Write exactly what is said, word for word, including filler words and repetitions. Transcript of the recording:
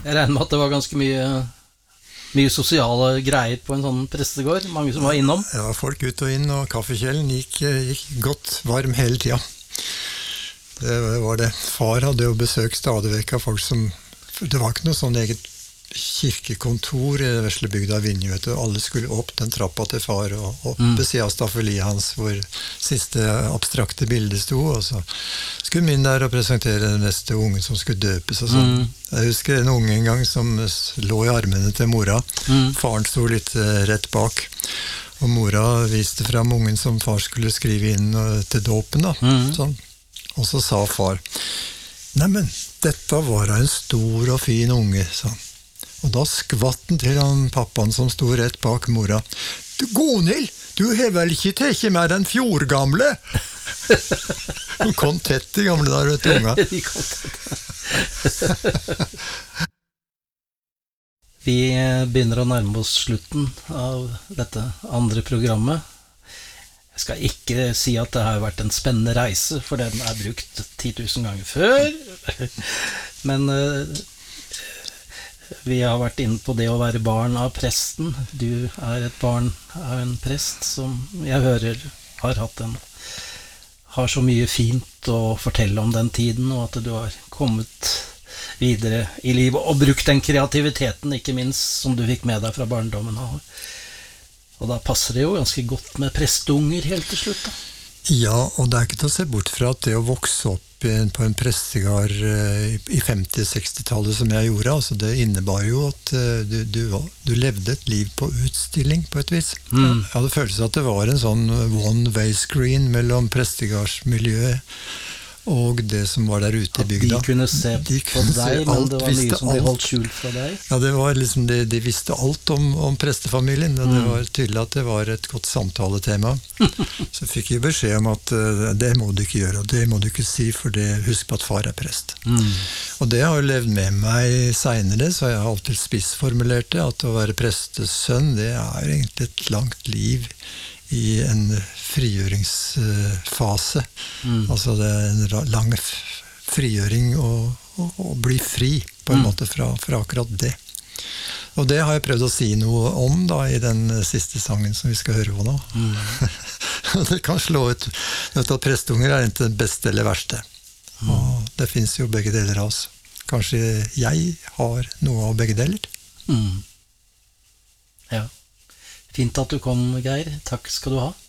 Jeg regner med at det var ganske mye, mye sosiale greier på en sånn prestegård, mange som var innom. Ja, folk ut og inn, og kaffekjelen gikk, gikk godt varm hele tida. Det var det. Far hadde jo besøkt stadig vekk av folk som, det var ikke noe sånn eget kirkekontor i Veslebygda Vinje, vet du. Alle skulle opp den trappa til far og opp mm. ved siden av staffeliet hans hvor siste abstrakte bildet sto, og så skulle min der og presentere den neste ungen som skulle døpes og sånn. Mm. Jeg husker en unge en gang som lå i armene til mora. Mm. Faren sto litt rett bak, og mora viste frem ungen som far skulle skrive inn til dåpen da. Mm. Sånn. Og så sa far, «Neimen, dette var en stor og fin unge», sa han. Og da skvatt den til han pappaen som stod rett bak mora. «Du, Gonhild, du har vel ikke teke med den fjordgamle?» Hun kom tett i gamle der, vet du, unga. De kom tett. Vi begynner å nærme oss slutten av dette andre programmet. Jeg skal ikke si at det har vært en spennende reise, for den er brukt ti tusen ganger før. Men uh, vi har vært inne på det å være barn av presten. Du er et barn av en prest som jeg hører har hatt en har så mye fint å fortelle om den tiden, og at du har kommet videre i livet og brukt den kreativiteten, ikke minst, som du fikk med deg fra barndommen. Og da passer det jo ganske godt med presteunger helt til slutt, da. Ja, og det er ikke til å se bort fra at det å vokse opp på en prestegard i femti-seksti-tallet som jeg gjorde, altså det innebar jo at du, du, du levde et liv på utstilling på et vis. Mm. Jeg hadde følelsen at det var en sånn one-way screen mellom prestegardsmiljøet og det som var der ute i bygda. At de kunne se de kunne på deg, alt, men det var mye som ble holdt skjult fra deg. Ja, det var liksom, de, de visste alt om, om prestefamilien, og det var tydelig at det var et godt samtaletema. Så fikk jeg beskjed om at uh, det må du ikke gjøre, og det må du ikke si, for det, husk på at far er prest. Mm. Og det har jo levd med meg senere, så jeg har alltid spissformulert det, at å være prestesønn, det er egentlig et langt liv i en frigjøringsfase. Mm. Altså det er en lang frigjøring å, å, å bli fri på en mm. måte fra, fra akkurat det. Og det har jeg prøvd å si noe om da i den siste sangen som vi skal høre på nå. Mm. Det kan slå ut at presteуnger er ikke det beste eller verste. Mm. Og det finnes jo begge deler av oss. Kanskje jeg har noe av begge deler. Mm. Ja. Fint at du kom, Geir. Takk skal du ha.